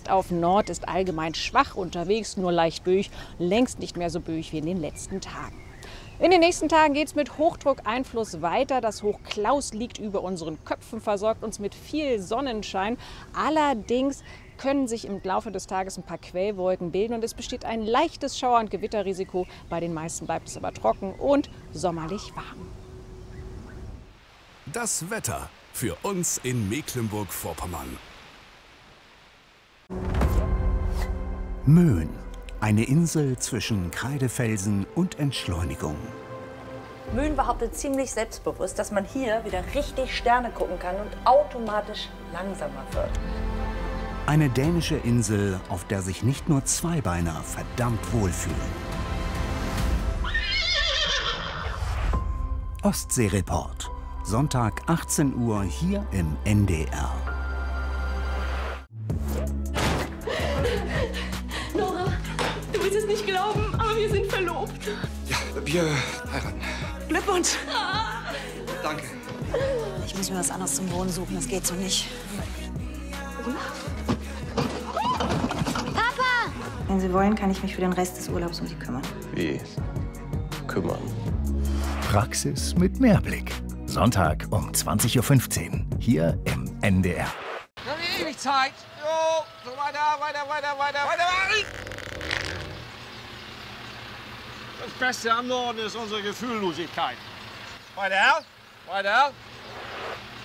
Sicht auf Nord ist allgemein schwach unterwegs, nur leicht böig, längst nicht mehr so böig wie in den letzten Tagen. In den nächsten Tagen geht es mit Hochdruckeinfluss weiter. Das Hoch Klaus liegt über unseren Köpfen, versorgt uns mit viel Sonnenschein. Allerdings können sich im Laufe des Tages ein paar Quellwolken bilden und es besteht ein leichtes Schauer- und Gewitterrisiko. Bei den meisten bleibt es aber trocken und sommerlich warm. Das Wetter für uns in Mecklenburg-Vorpommern. Möhn, eine Insel zwischen Kreidefelsen und Entschleunigung. Möhn behauptet ziemlich selbstbewusst, dass man hier wieder richtig Sterne gucken kann und automatisch langsamer wird. Eine dänische Insel, auf der sich nicht nur Zweibeiner verdammt wohlfühlen. Ostseereport, Sonntag 18 Uhr hier im NDR. Nora, du willst es nicht glauben, aber wir sind verlobt. Ja, wir heiraten. Glückwunsch. Danke. Ich muss mir was anderes zum Wohnen suchen, das geht so nicht. Papa! Wenn Sie wollen, kann ich mich für den Rest des Urlaubs um Sie kümmern. Wie? Kümmern. Praxis mit Mehrblick. Sonntag um 20:15 Uhr hier im NDR. Wir haben ewig Zeit. Jo, so weiter. Das Beste am Norden ist unsere Gefühllosigkeit. Weiter.